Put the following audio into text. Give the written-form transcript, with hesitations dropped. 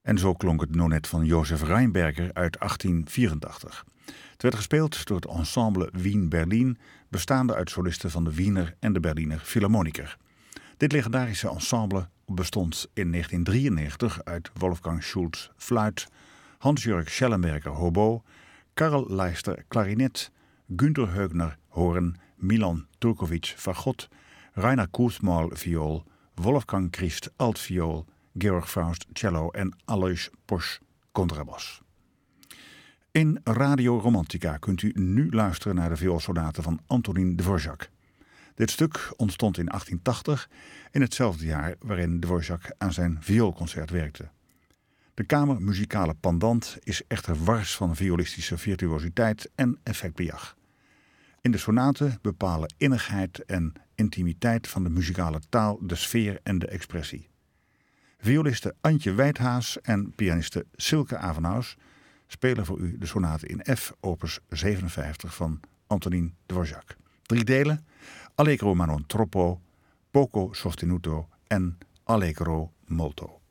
En zo klonk het nonet van Josef Rheinberger uit 1884. Het werd gespeeld door het ensemble Wien-Berlin, bestaande uit solisten van de Wiener en de Berliner Philharmoniker. Dit legendarische ensemble bestond in 1993 uit Wolfgang Schultz fluit, Hans-Jörg Schellenberger hobo, Karl Leister klarinet, Günter Heugner hoorn, Milan Turkovic fagot, Rainer Kurzmaul viool, Wolfgang Christ altviool, Georg Faust cello en Alois Posch contrabas. In Radio Romantica kunt u nu luisteren naar de vioolsonate van Antonín Dvořák. Dit stuk ontstond in 1880, in hetzelfde jaar waarin Dvořák aan zijn vioolconcert werkte. De kamermuzikale pendant is echter wars van violistische virtuositeit en effectbejag. In de sonate bepalen innigheid en intimiteit van de muzikale taal de sfeer en de expressie. Violiste Antje Wijthaas en pianiste Silke Avenhaus spelen voor u de sonate in F, opus 57 van Antonín Dvořák. 3 delen: Allegro ma non troppo, poco sostenuto en Allegro molto.